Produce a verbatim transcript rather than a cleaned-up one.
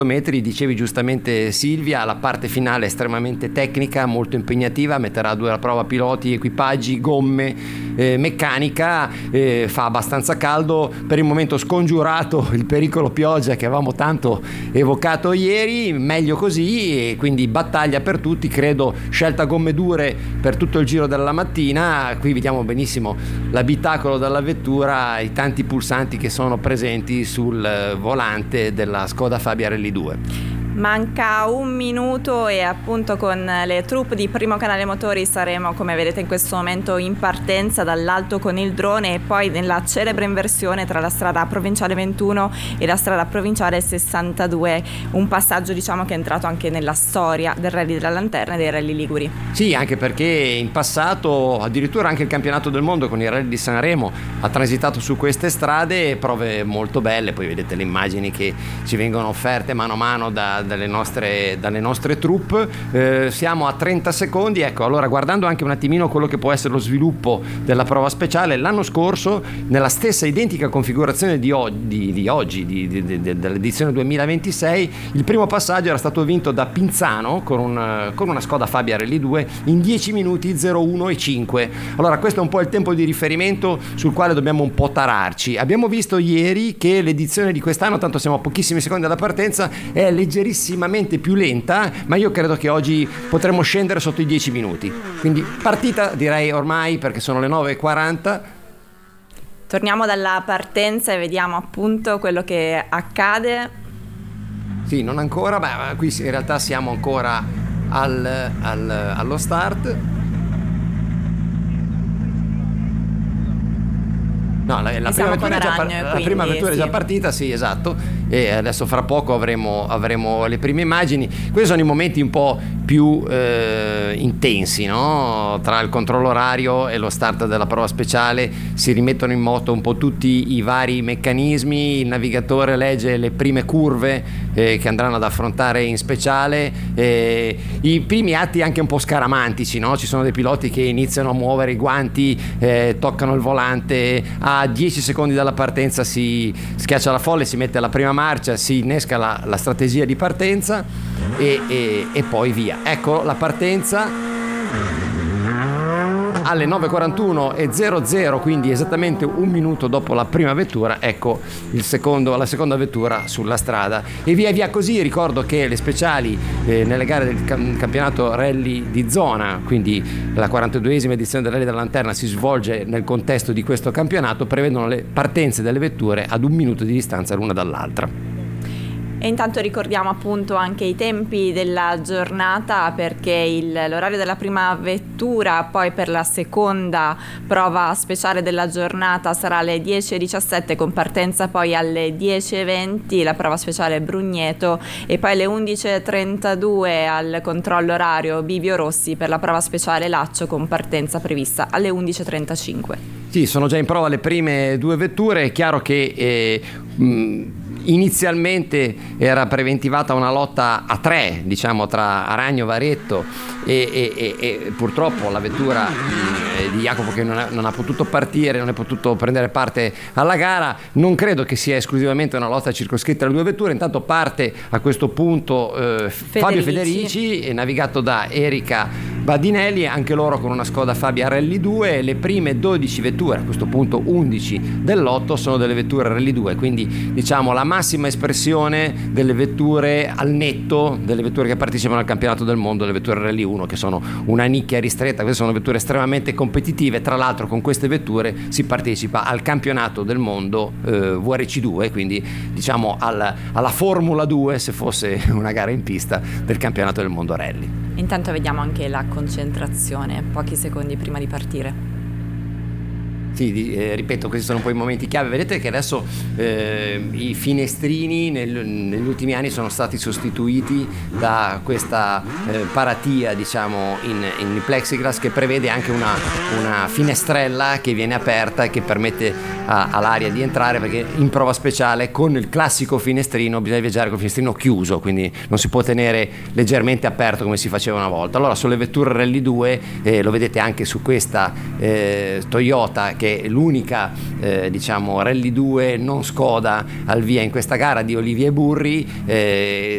metri, dicevi giustamente Silvia, la parte finale è estremamente tecnica, molto impegnativa, metterà a due alla prova piloti, equipaggi, gomme, eh, meccanica, eh, fa abbastanza caldo, per il momento scongiurato il pericolo pioggia che avevamo tanto evocato ieri, meglio così, e quindi battaglia per tutti, credo scelta gomme dure per tutto il giro della mattina. Qui vediamo benissimo l'abitacolo della vettura, i tanti pulsanti che sono presenti sul volante della Skoda Fabia Rally due. Manca un minuto e appunto con le troupe di Primo Canale Motori saremo, come vedete in questo momento, in partenza dall'alto con il drone, e poi nella celebre inversione tra la strada provinciale ventuno e la strada provinciale sessantadue, un passaggio diciamo che è entrato anche nella storia del Rally della Lanterna e dei Rally Liguri. Sì, anche perché in passato addirittura anche il campionato del mondo con il Rally di Sanremo ha transitato su queste strade, prove molto belle. Poi vedete le immagini che ci vengono offerte mano a mano da dalle nostre, dalle nostre troupe. Eh, siamo a trenta secondi. Ecco, allora, guardando anche un attimino quello che può essere lo sviluppo della prova speciale, l'anno scorso nella stessa identica configurazione di, o- di, di oggi di, di, di, dell'edizione duemilaventisei, il primo passaggio era stato vinto da Pinzano con, un, con una Skoda Fabia Rally due in dieci minuti zero uno e cinque. Allora, questo è un po' il tempo di riferimento sul quale dobbiamo un po' tararci. Abbiamo visto ieri che l'edizione di quest'anno, tanto siamo a pochissimi secondi dalla partenza, è leggerissima più lenta, ma io credo che oggi potremo scendere sotto i dieci minuti, quindi partita direi ormai, perché sono le nove e quaranta. Torniamo dalla partenza e vediamo appunto quello che accade. Sì, non ancora, ma qui in realtà siamo ancora al, al, allo start. No, la, la, prima vettura, Aragno, già, quindi, la prima vettura sì. è già partita, sì, esatto. E adesso fra poco avremo, avremo le prime immagini. Questi sono i momenti un po' più eh, intensi, no? Tra il controllo orario e lo start della prova speciale si rimettono in moto un po' tutti i vari meccanismi. Il navigatore legge le prime curve eh, che andranno ad affrontare in speciale, eh, i primi atti anche un po' scaramantici, no? Ci sono dei piloti che iniziano a muovere i guanti, eh, toccano il volante, a dieci secondi dalla partenza si schiaccia la folle, si mette alla prima marcia, si innesca la, la strategia di partenza e, e, e poi via. Ecco la partenza alle nove e quarantuno e zero zero, quindi esattamente un minuto dopo la prima vettura. Ecco il secondo, la seconda vettura sulla strada, e via via così. Ricordo che le speciali eh, nelle gare del cam- campionato rally di zona, quindi la quarantaduesima edizione del Rally della Lanterna, si svolge nel contesto di questo campionato, prevedono le partenze delle vetture ad un minuto di distanza l'una dall'altra. E intanto ricordiamo appunto anche i tempi della giornata, perché il, l'orario della prima vettura poi per la seconda prova speciale della giornata sarà alle dieci e diciassette, con partenza poi alle dieci e venti la prova speciale Brugneto, e poi alle undici e trentadue al controllo orario Bivio Rossi per la prova speciale Laccio, con partenza prevista alle undici e trentacinque. Sì, sono già in prova le prime due vetture. È chiaro che eh, mh, inizialmente era preventivata una lotta a tre, diciamo, tra Aragno, Varetto e, e, e, e purtroppo la vettura mh, di Jacopo, che non ha, non ha potuto partire, non è potuto prendere parte alla gara. Non credo che sia esclusivamente una lotta circoscritta alle due vetture. Intanto parte a questo punto eh, Federici. Fabio Federici, navigato da Erika Badinelli, anche loro con una Skoda Fabia Rally due. Le prime dodici vetture, a questo punto undici del lotto, sono delle vetture Rally due, quindi diciamo la massima espressione delle vetture al netto delle vetture che partecipano al campionato del mondo, le vetture Rally uno, che sono una nicchia ristretta. Queste sono vetture estremamente competitive. Tra l'altro con queste vetture si partecipa al campionato del mondo eh, V R C due, quindi diciamo al, alla Formula due, se fosse una gara in pista, del campionato del mondo Rally. Intanto vediamo anche la concentrazione pochi secondi prima di partire. Sì, eh, ripeto, questi sono un po' i momenti chiave. Vedete che adesso eh, i finestrini nel, negli ultimi anni sono stati sostituiti da questa eh, paratia, diciamo, in, in plexiglass, che prevede anche una, una finestrella che viene aperta e che permette a, all'aria di entrare, perché in prova speciale con il classico finestrino bisogna viaggiare con il finestrino chiuso, quindi non si può tenere leggermente aperto come si faceva una volta. Allora sulle vetture Rally due, eh, lo vedete anche su questa eh, Toyota, che è l'unica eh, diciamo Rally due non Skoda al via in questa gara di Olivier Burri, eh,